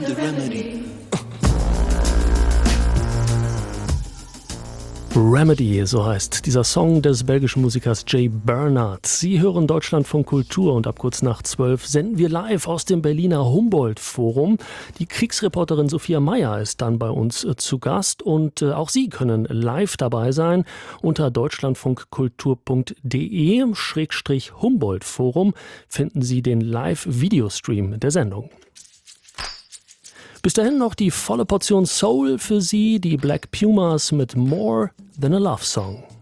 Remedy, so heißt dieser Song des belgischen Musikers Jay Bernard. Sie hören Deutschlandfunk Kultur und ab kurz nach 12 senden wir live aus dem Berliner Humboldt-Forum. Die Kriegsreporterin Sophia Meyer ist dann bei uns zu Gast und auch Sie können live dabei sein. Unter deutschlandfunkkultur.de/Humboldt-Forum finden Sie den Live-Videostream der Sendung. Bis dahin noch die volle Portion Soul für Sie, die Black Pumas mit More Than a Love Song.